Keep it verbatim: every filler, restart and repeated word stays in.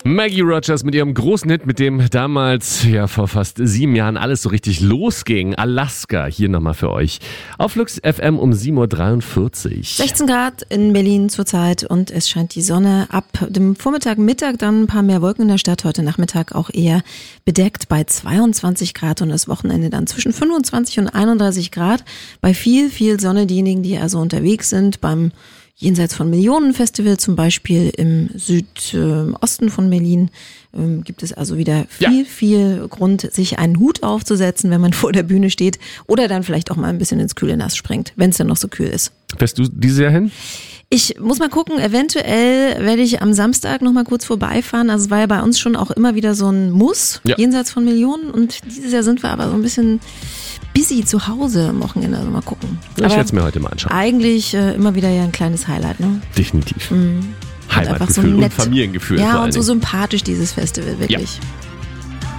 Maggie Rogers mit ihrem großen Hit, mit dem damals, ja vor fast sieben Jahren alles so richtig losging. Alaska, hier nochmal für euch. Auf Flux F M um sieben Uhr dreiundvierzig. sechzehn Grad in Berlin zurzeit und es scheint die Sonne. Ab dem Vormittag, Mittag dann ein paar mehr Wolken in der Stadt. Heute Nachmittag auch eher bedeckt bei zweiundzwanzig Grad und das Wochenende dann zwischen fünfundzwanzig und einunddreißig Grad. Bei viel, viel Sonne. Diejenigen, die also unterwegs sind beim Jenseits von Millionen Festival, zum Beispiel im Südosten von Berlin, gibt es also wieder viel, ja. viel Grund, sich einen Hut aufzusetzen, wenn man vor der Bühne steht oder dann vielleicht auch mal ein bisschen ins kühle Nass springt, wenn es denn noch so kühl ist. Fährst du dieses Jahr hin? Ich muss mal gucken, eventuell werde ich am Samstag noch mal kurz vorbeifahren. Also es war ja bei uns schon auch immer wieder so ein Muss, ja. Jenseits von Millionen. Und dieses Jahr sind wir aber so ein bisschen busy zu Hause am Wochenende. Also mal gucken. Ja, ich werde es mir heute mal anschauen. Eigentlich äh, immer wieder ja ein kleines Highlight, ne? Definitiv. Mhm. Heimatgefühl und, so und Familiengefühl. Ja, und so sympathisch dieses Festival, wirklich. Ja.